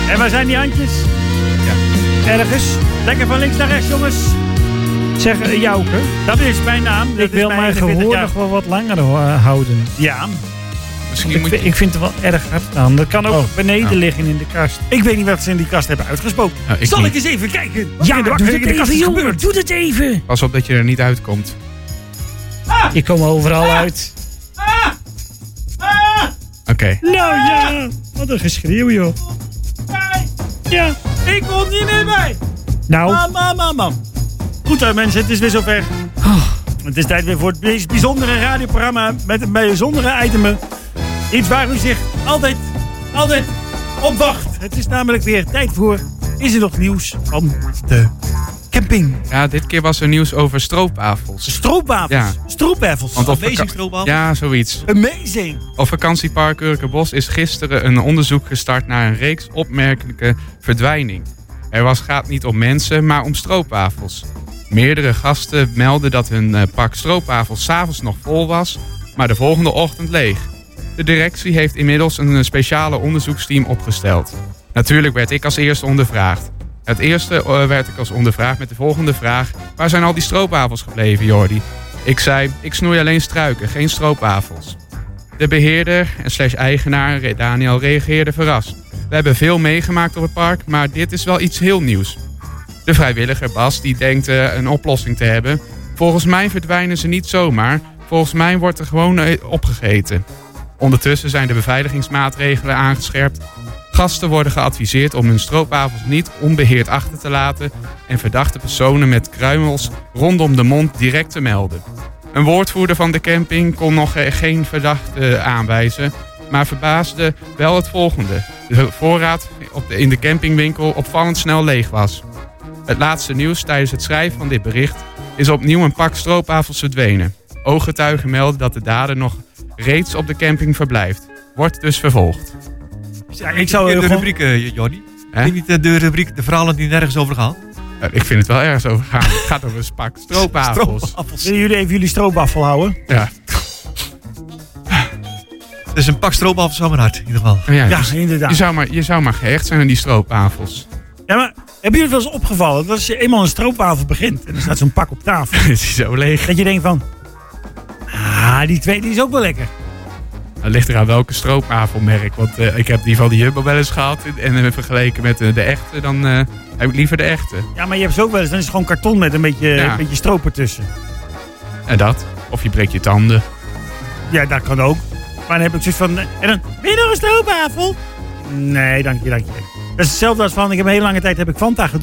En waar zijn die handjes? Ja. Ergens. Lekker van links naar rechts, jongens. Zeg, Jouke. Dat is mijn naam. Ik wil mijn gehoor nog wel wat langer houden. Ja. Misschien moet je... Ik vind het wel erg hard staan. Dat kan ook beneden liggen in de kast. Ik weet niet wat ze in die kast hebben uitgesproken. Nou, Zal niet. ik eens even kijken? Ja, in de doe het even, jongen. gebeurt? Doe het even. Pas op dat je er niet uitkomt. Ik kom overal uit. Oké. Nou ja, wat een geschreeuw, joh. Ja. Ik kom niet meer bij. Nou. Mam. Goed mensen, het is weer zover. Het is tijd weer voor het meest bijzondere radioprogramma met een bijzondere itemen. Iets waar u zich altijd op wacht. Het is namelijk weer tijd voor Is er nog nieuws van de camping? Ja, dit keer was er nieuws over stroopwafels. Stroopwafels. Ja. Stroopwafels. Want op Amazing stroopwafels. Ja, zoiets. Amazing. Op vakantiepark Urkenbos is gisteren een onderzoek gestart naar een reeks opmerkelijke verdwijning. Gaat niet om mensen, maar om stroopwafels. Meerdere gasten melden dat hun pak stroopwafels 's avonds nog vol was, maar de volgende ochtend leeg. De directie heeft inmiddels een speciale onderzoeksteam opgesteld. Natuurlijk werd ik als eerste ondervraagd. Het eerste werd ik als ondervraagd met de volgende vraag: waar zijn al die stroopwafels gebleven, Jordi? Ik zei: ik snoei alleen struiken, geen stroopwafels. De beheerder en /eigenaar Daniel reageerde verrast. We hebben veel meegemaakt op het park, maar dit is wel iets heel nieuws. De vrijwilliger Bas die denkt een oplossing te hebben. Volgens mij verdwijnen ze niet zomaar. Volgens mij wordt er gewoon opgegeten. Ondertussen zijn de beveiligingsmaatregelen aangescherpt. Gasten worden geadviseerd om hun stroopwafels niet onbeheerd achter te laten en verdachte personen met kruimels rondom de mond direct te melden. Een woordvoerder van de camping kon nog geen verdachte aanwijzen, maar verbaasde wel het volgende. De voorraad in de campingwinkel opvallend snel leeg was. Het laatste nieuws tijdens het schrijven van dit bericht is opnieuw een pak stroopwafels verdwenen. Ooggetuigen melden dat de dader nog reeds op de camping verblijft. Wordt dus vervolgd. Ja, ik zou de rubriek, Jordi. Hè? Vind je niet de rubriek, de verhalen die nergens over gaan? Ik vind het wel ergens over gaan. Het gaat over een pak stroopwafels. Willen jullie even jullie stroopwafel houden? Ja. Dus een pak stroopwafels aan mijn hart, in ieder geval. Ja, Ja, dus inderdaad. je zou maar gehecht zijn aan die stroopwafels. Ja, maar hebben jullie wel eens opgevallen dat als je eenmaal een stroopwafel begint en er staat zo'n pak op tafel, Het is zo leeg. dat je denkt van, die tweede is ook wel lekker. Het ligt eraan welke stroopwafelmerk. Want ik heb die van de Jumbo wel eens gehad. En vergeleken met de echte, dan heb ik liever de echte. Ja, maar je hebt ze ook wel eens, dan is het gewoon karton met een beetje stroop ertussen. En dat. Of je breekt je tanden. Ja, dat kan ook. Maar dan heb ik zoiets van, en dan, wil je nog een stroopwafel? Nee, dank je. Dat is hetzelfde als van, ik heb een hele lange tijd heb ik Fanta gedronken.